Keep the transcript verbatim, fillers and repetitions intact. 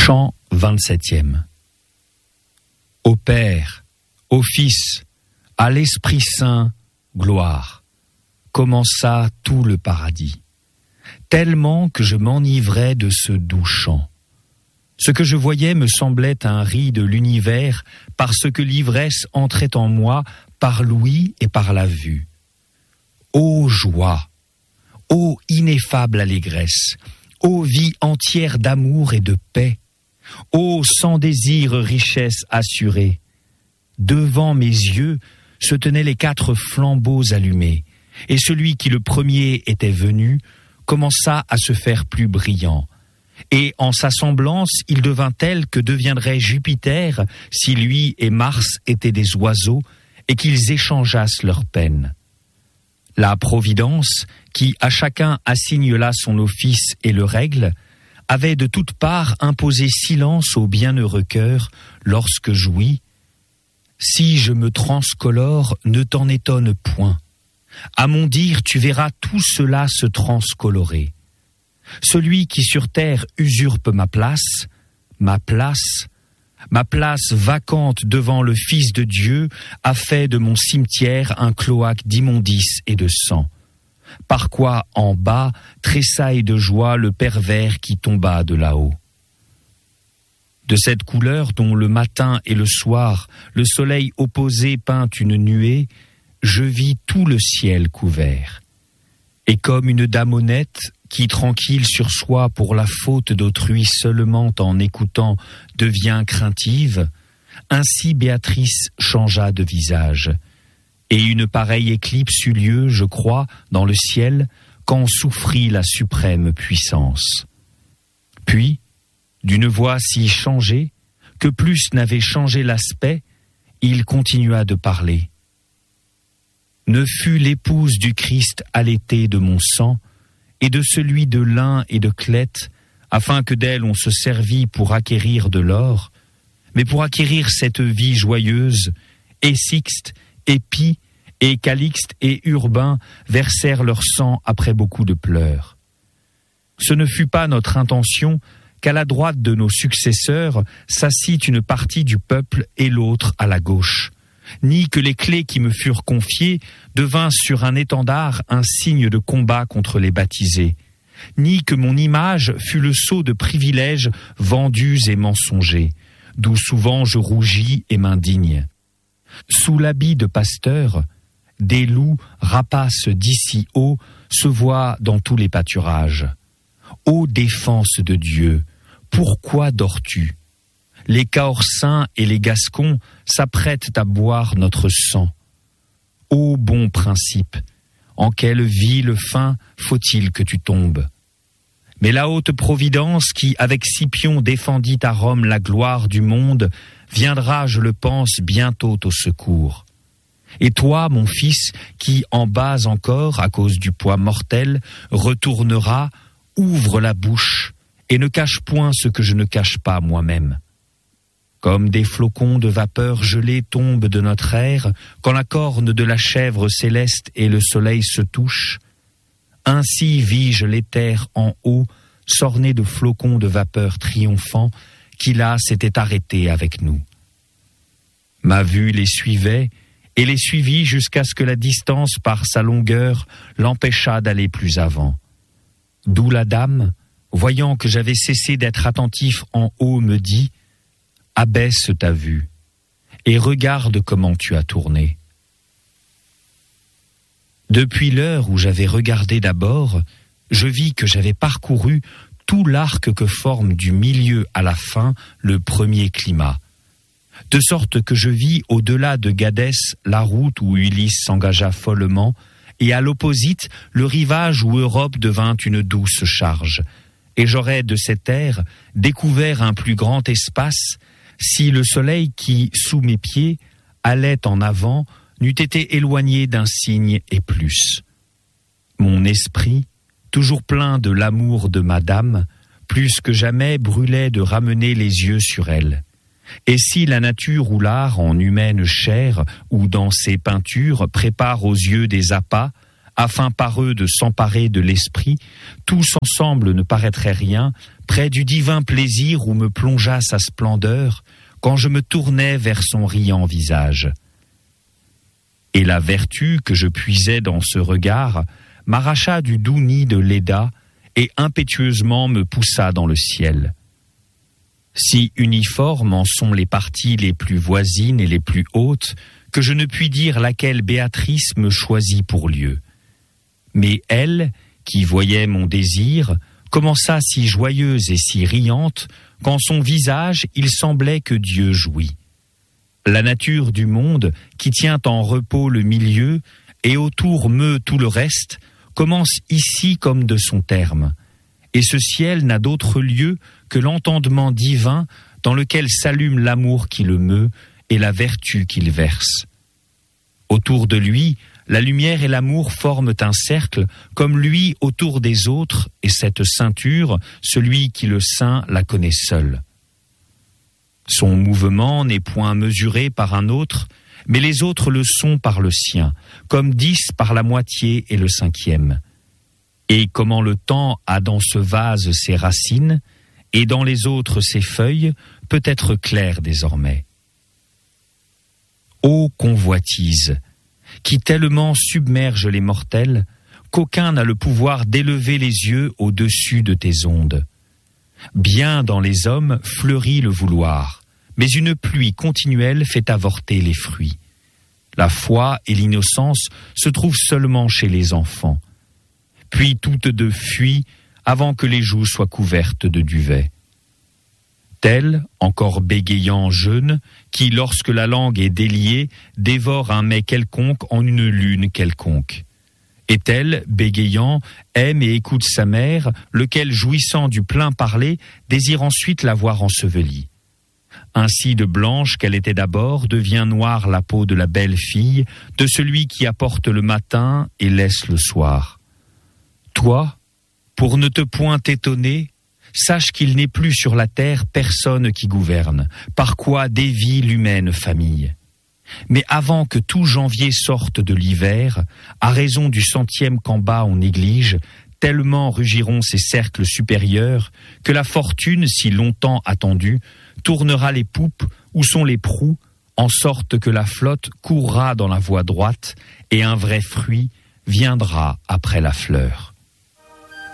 Chant vingt-septième. Au Père, au Fils, à l'Esprit Saint, gloire. Commença tout le paradis, tellement que je m'enivrais de ce doux chant. Ce que je voyais me semblait un riz de l'univers, parce que l'ivresse entrait en moi par l'ouïe et par la vue. Ô joie, ô ineffable allégresse, ô vie entière d'amour et de paix, ô sans désir richesse assurée. Devant mes yeux se tenaient les quatre flambeaux allumés, et celui qui le premier était venu commença à se faire plus brillant. Et en sa semblance, il devint tel que deviendrait Jupiter si lui et Mars étaient des oiseaux et qu'ils échangeassent leurs peines. La Providence, qui à chacun assigne là son office et le règle, avait de toutes parts imposé silence au bienheureux cœur lorsque jouit. Si je me transcolore, ne t'en étonne point. À mon dire, tu verras tout cela se transcolorer. Celui qui sur terre usurpe ma place, ma place, ma place vacante devant le Fils de Dieu, a fait de mon cimetière un cloaque d'immondices et de sang. Par quoi, en bas, tressaille de joie le pervers qui tomba de là-haut. De cette couleur dont le matin et le soir, le soleil opposé peint une nuée, je vis tout le ciel couvert. Et comme une dame honnête, qui tranquille sur soi pour la faute d'autrui seulement en écoutant, devient craintive, ainsi Béatrice changea de visage. Et une pareille éclipse eut lieu, je crois, dans le ciel, quand souffrit la suprême puissance. Puis, d'une voix si changée, que plus n'avait changé l'aspect, il continua de parler. Ne fut l'épouse du Christ allaitée de mon sang, et de celui de lin et de clète, afin que d'elle on se servit pour acquérir de l'or, mais pour acquérir cette vie joyeuse, et Sixte, et Pie, et Calixte, et Urbain versèrent leur sang après beaucoup de pleurs. Ce ne fut pas notre intention qu'à la droite de nos successeurs s'assit une partie du peuple et l'autre à la gauche, ni que les clés qui me furent confiées devinssent sur un étendard un signe de combat contre les baptisés, ni que mon image fût le sceau de privilèges vendus et mensongers, d'où souvent je rougis et m'indigne. Sous l'habit de pasteur, des loups rapaces d'ici haut se voient dans tous les pâturages. Ô défense de Dieu, pourquoi dors-tu ? Les Caorsins et les Gascons s'apprêtent à boire notre sang. Ô bon principe, en quelle ville fin faut-il que tu tombes ? Mais la haute Providence qui, avec Scipion, défendit à Rome la gloire du monde, viendra, je le pense, bientôt au secours. Et toi, mon fils, qui en bas encore, à cause du poids mortel, retourneras, ouvre la bouche, et ne cache point ce que je ne cache pas moi-même. Comme des flocons de vapeur gelée tombent de notre air, quand la corne de la chèvre céleste et le soleil se touchent, ainsi vis-je l'éther en haut, s'orné de flocons de vapeur triomphants, qui là s'étaient arrêtés avec nous. Ma vue les suivait, et les suivit jusqu'à ce que la distance par sa longueur l'empêchât d'aller plus avant. D'où la dame, voyant que j'avais cessé d'être attentif en haut, me dit « Abaisse ta vue, et regarde comment tu as tourné. » Depuis l'heure où j'avais regardé d'abord, je vis que j'avais parcouru tout l'arc que forme du milieu à la fin le premier climat, de sorte que je vis au-delà de Gadès la route où Ulysse s'engagea follement, et à l'opposite le rivage où Europe devint une douce charge, et j'aurais de cette ère découvert un plus grand espace si le soleil qui, sous mes pieds, allait en avant, n'eût été éloigné d'un signe et plus. Mon esprit, toujours plein de l'amour de madame, plus que jamais brûlait de ramener les yeux sur elle. Et si la nature ou l'art en humaine chair ou dans ses peintures prépare aux yeux des appâts, afin par eux de s'emparer de l'esprit, tous ensemble ne paraîtraient rien, près du divin plaisir où me plongea sa splendeur, quand je me tournais vers son riant visage. Et la vertu que je puisais dans ce regard m'arracha du doux nid de Léda et impétueusement me poussa dans le ciel. Si uniformes en sont les parties les plus voisines et les plus hautes, que je ne puis dire laquelle Béatrice me choisit pour lieu. Mais elle, qui voyait mon désir, commença si joyeuse et si riante, qu'en son visage il semblait que Dieu jouit. La nature du monde, qui tient en repos le milieu, et autour meut tout le reste, commence ici comme de son terme. Et ce ciel n'a d'autre lieu que l'entendement divin dans lequel s'allume l'amour qui le meut et la vertu qu'il verse. Autour de lui, la lumière et l'amour forment un cercle, comme lui autour des autres, et cette ceinture, celui qui le ceint la connaît seul. Son mouvement n'est point mesuré par un autre, mais les autres le sont par le sien, comme dix par la moitié et le cinquième. Et comment le temps a dans ce vase ses racines, et dans les autres ses feuilles, peut être clair désormais. Ô convoitise, qui tellement submerge les mortels, qu'aucun n'a le pouvoir d'élever les yeux au-dessus de tes ondes. Bien dans les hommes fleurit le vouloir, mais une pluie continuelle fait avorter les fruits. La foi et l'innocence se trouvent seulement chez les enfants. Puis toutes deux fuient avant que les joues soient couvertes de duvet. Tel, encore bégayant jeune, qui, lorsque la langue est déliée, dévore un mets quelconque en une lune quelconque. Et tel, bégayant, aime et écoute sa mère, lequel, jouissant du plein parler, désire ensuite la voir ensevelie. Ainsi de blanche qu'elle était d'abord, devient noire la peau de la belle fille, de celui qui apporte le matin et laisse le soir. Toi, pour ne te point étonner, sache qu'il n'est plus sur la terre personne qui gouverne, par quoi dévie l'humaine famille. Mais avant que tout janvier sorte de l'hiver, à raison du centième qu'en bas on néglige, tellement rugiront ces cercles supérieurs, que la fortune, si longtemps attendue, tournera les poupes où sont les proues, en sorte que la flotte courra dans la voie droite, et un vrai fruit viendra après la fleur.